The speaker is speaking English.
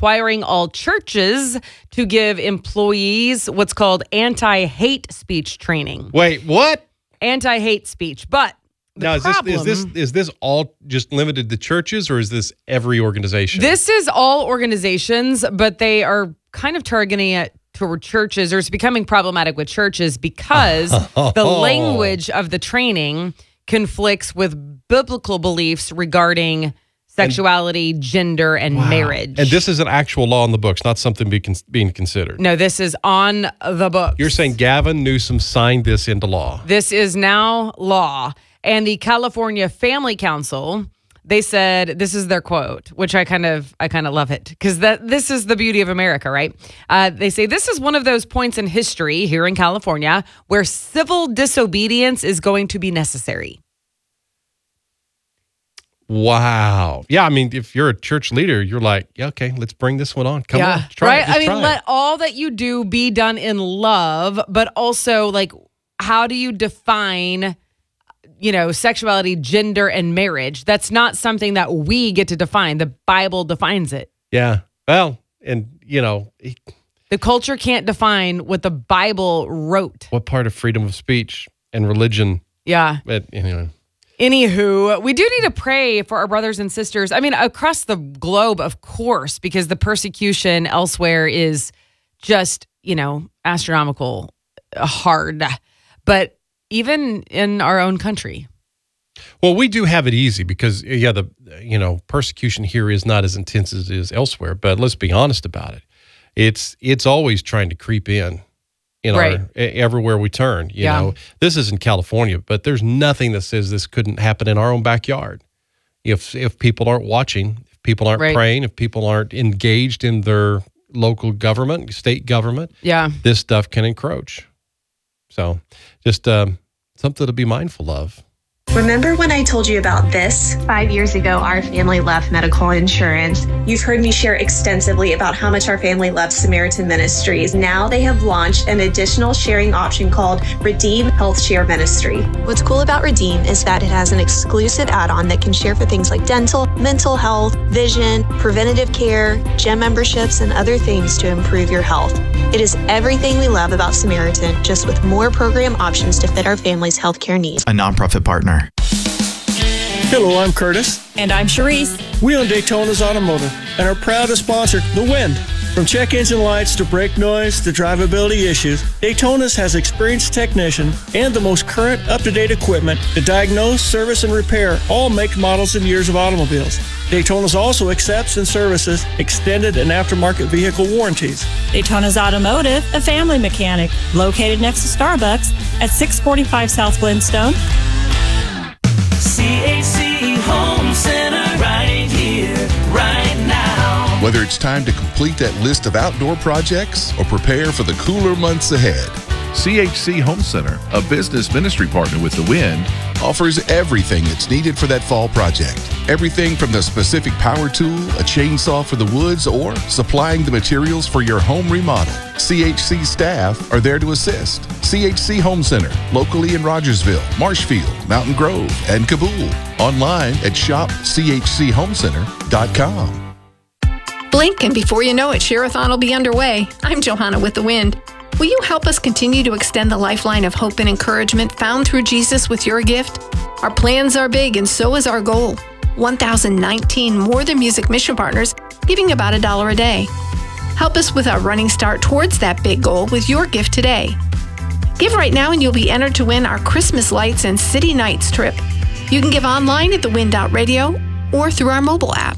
requiring all churches to give employees what's called anti-hate speech training. Wait, what? Anti-hate speech. But now, is this all just limited to churches, or is this every organization? This is all organizations, but they are kind of targeting it toward churches, or it's becoming problematic with churches because the language of the training conflicts with biblical beliefs regarding sexuality, gender, and marriage. And this is an actual law in the books, not something being considered. No, this is on the books. You're saying Gavin Newsom signed this into law. This is now law. And the California Family Council, they said, this is their quote, which I kind of love it, because this is the beauty of America, right? They say, this is one of those points in history here in California where civil disobedience is going to be necessary. Wow. Yeah, I mean, if you're a church leader, you're like, yeah, okay, let's bring this one on. Come on, try it. I mean, let all that you do be done in love, but also, like, how do you define sexuality, gender, and marriage? That's not something that we get to define. The Bible defines it. Yeah. Well, and, the culture can't define what the Bible wrote. What part of freedom of speech and religion? Yeah. But anyway. Anywho, we do need to pray for our brothers and sisters. I mean, across the globe, of course, because the persecution elsewhere is just, astronomical hard. But even in our own country. Well, we do have it easy because, the persecution here is not as intense as it is elsewhere. But let's be honest about it. It's always trying to creep in everywhere we turn. You know, this is in California, but there's nothing that says this couldn't happen in our own backyard. If people aren't watching, if people aren't praying, if people aren't engaged in their local government, state government, this stuff can encroach. So just something to be mindful of. Remember when I told you about this? 5 years ago, our family left medical insurance. You've heard me share extensively about how much our family loves Samaritan Ministries. Now they have launched an additional sharing option called Redeem Health Share Ministry. What's cool about Redeem is that it has an exclusive add-on that can share for things like dental, mental health, vision, preventative care, gym memberships, and other things to improve your health. It is everything we love about Samaritan, just with more program options to fit our family's healthcare needs. A nonprofit partner. Hello, I'm Curtis. And I'm Sharice. We own Daytona's Automotive and are proud to sponsor The Wind. From check engine lights to brake noise to drivability issues, Daytona's has experienced technicians and the most current, up-to-date equipment to diagnose, service, and repair all make, models, and years of automobiles. Daytona's also accepts and services extended and aftermarket vehicle warranties. Daytona's Automotive, a family mechanic, located next to Starbucks at 645 South Glenstone. CHC Home Center, right here, right now. Whether it's time to complete that list of outdoor projects or prepare for the cooler months ahead, CHC Home Center, a business ministry partner with The Wind, offers everything that's needed for that fall project. Everything from the specific power tool, a chainsaw for the woods, or supplying the materials for your home remodel. CHC staff are there to assist. CHC Home Center, locally in Rogersville, Marshfield, Mountain Grove, and Kabul. Online at shopchchomecenter.com. Blink, and before you know it, Share-a-thon will be underway. I'm Johanna with The Wind. Will you help us continue to extend the lifeline of hope and encouragement found through Jesus with your gift? Our plans are big, and so is our goal. 1,019 More Than Music mission partners giving about $1 a day. Help us with our running start towards that big goal with your gift today. Give right now and you'll be entered to win our Christmas lights and City Nights trip. You can give online at thewind.radio or through our mobile app.